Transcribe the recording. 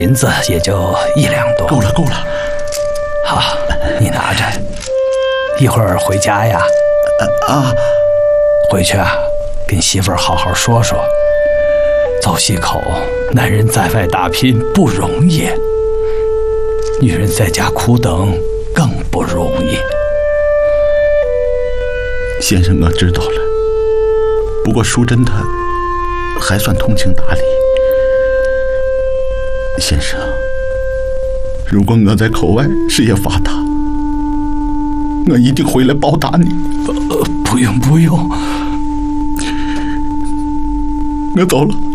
银子也就1两多。 够了。 好，你拿着，一会儿回家呀。回去啊，跟媳妇儿好好说说。走西口，男人在外打拼不容易，女人在家苦等更不容易。 先生，我知道了。不过淑珍她还算通情达理。先生，如果我在口外事业发达，我一定回来报答你。 不用， 我走了。